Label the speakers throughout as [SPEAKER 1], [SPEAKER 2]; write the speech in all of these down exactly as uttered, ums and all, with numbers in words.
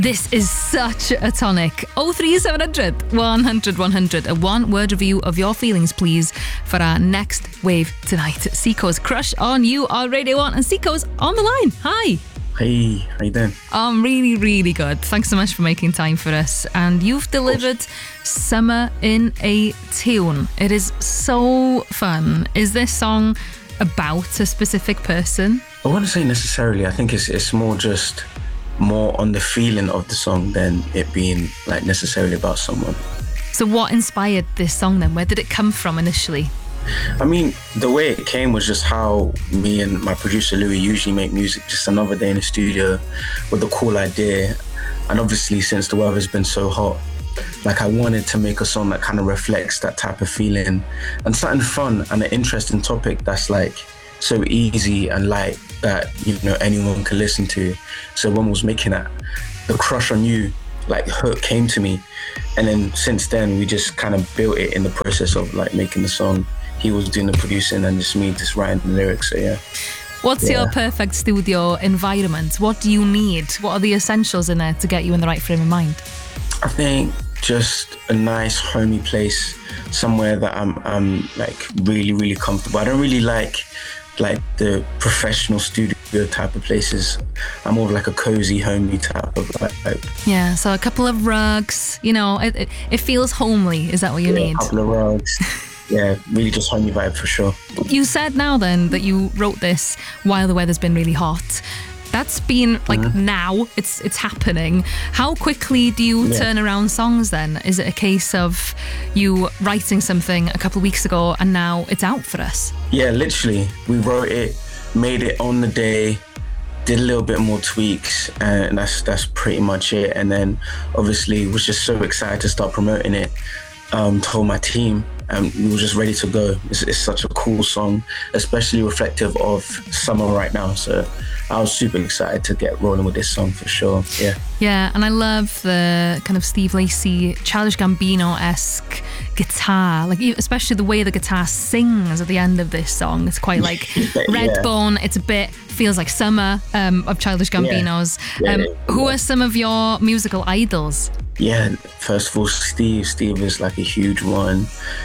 [SPEAKER 1] This is such a tonic. oh three seven hundred, one hundred, one hundred. A one-word review of your feelings, please, for our next wave tonight. Seiko's Crush on You on Radio one, and Seiko's on the line. Hi.
[SPEAKER 2] Hey, how you doing?
[SPEAKER 1] I'm really, really good. Thanks so much for making time for us. And you've delivered Summer in a Tune. It is so fun. Is this song about a specific person?
[SPEAKER 2] I wouldn't say necessarily. I think it's it's more just more on the feeling of the song than it being like necessarily about someone.
[SPEAKER 1] So what inspired this song then? Where did it come from initially?
[SPEAKER 2] I mean, the way it came was just how me and my producer Louis usually make music, just another day in the studio with a cool idea. And obviously, since the weather's been so hot, like I wanted to make a song that kind of reflects that type of feeling and something fun and an interesting topic that's like so easy and light that, you know, anyone can listen to. So when I was making that, the Crush on You, like hook came to me. And then since then, we just kind of built it in the process of like making the song. He was doing the producing and just me just writing the lyrics, so yeah.
[SPEAKER 1] What's
[SPEAKER 2] yeah.
[SPEAKER 1] your perfect studio environment? What do you need? What are the essentials in there to get you in the right frame of mind?
[SPEAKER 2] I think just a nice homey place, somewhere that I'm, I'm like really, really comfortable. I don't really like like the professional studio type of places. I'm more of like a cozy, homey type of like.
[SPEAKER 1] Yeah, so a couple of rugs, you know, it, it, it feels homely. Is that what you
[SPEAKER 2] yeah,
[SPEAKER 1] need?
[SPEAKER 2] A couple of rugs. Yeah, really just homey vibe for sure.
[SPEAKER 1] You said now then that you wrote this while the weather's been really hot. That's been like mm-hmm. now, it's it's happening. How quickly do you yeah. turn around songs then? Is it a case of you writing something a couple of weeks ago and now it's out for us?
[SPEAKER 2] Yeah, literally. We wrote it, made it on the day, did a little bit more tweaks, and that's that's pretty much it. And then obviously was just so excited to start promoting it. Um, told my team, and we were just ready to go. It's, it's such a cool song, especially reflective of summer right now. So I was super excited to get rolling with this song for sure. Yeah.
[SPEAKER 1] Yeah, and I love the kind of Steve Lacy, Childish Gambino-esque guitar, like especially the way the guitar sings at the end of this song. It's quite like yeah. Redbone. It's a bit feels like summer um, of Childish Gambino's.
[SPEAKER 2] Yeah. Yeah,
[SPEAKER 1] um,
[SPEAKER 2] yeah, yeah.
[SPEAKER 1] Who are some of your musical idols?
[SPEAKER 2] Yeah, first of all, Steve. Steve is like a huge one.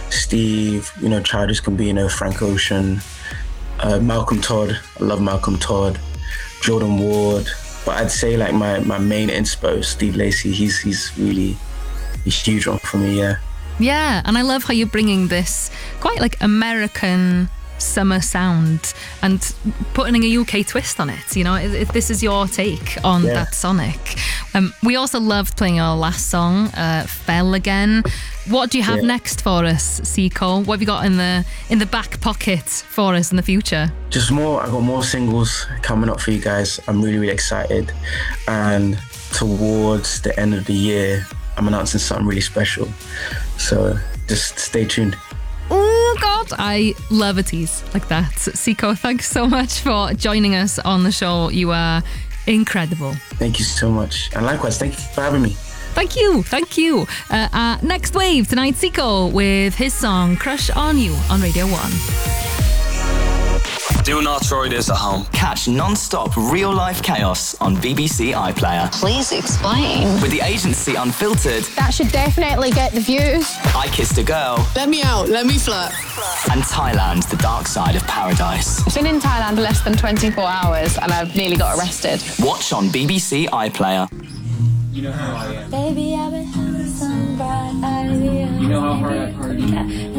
[SPEAKER 2] Steve, you know, Childish Gambino, Frank Ocean, uh, Malcolm Todd. I love Malcolm Todd. Jordan Ward. But I'd say like my, my main inspo, Steve Lacy. He's he's really a huge one for me, yeah.
[SPEAKER 1] Yeah, and I love how you're bringing this quite like American summer sound and putting a U K twist on it. You know, if, if this is your take on yeah. that sonic. Um, we also loved playing our last song, uh, Fell Again. What do you have yeah. next for us, Seiko? What have you got in the in the back pocket for us in the future?
[SPEAKER 2] Just more. I got more singles coming up for you guys. I'm really, really excited. And towards the end of the year, I'm announcing something really special. So just stay tuned.
[SPEAKER 1] Oh God, I love a tease like that. Seiko, thanks so much for joining us on the show. You are incredible.
[SPEAKER 2] Thank you so much. And likewise, thank you for having me.
[SPEAKER 1] Thank you, thank you. Uh, uh, next wave tonight, Seiko with his song Crush on You on Radio one.
[SPEAKER 3] Do not try this at home.
[SPEAKER 4] Catch non-stop real-life chaos on B B C iPlayer.
[SPEAKER 5] Please explain.
[SPEAKER 4] With the agency Unfiltered.
[SPEAKER 6] That should definitely get the views.
[SPEAKER 4] I Kissed a Girl.
[SPEAKER 7] Let me out, let me flirt.
[SPEAKER 4] And Thailand, the dark side of paradise.
[SPEAKER 6] I've been in Thailand less than twenty-four hours and I've nearly got arrested.
[SPEAKER 4] Watch on B B C iPlayer.
[SPEAKER 8] You know how I am.
[SPEAKER 9] Baby, I've been having some bright ideas.
[SPEAKER 8] You know how hard I party.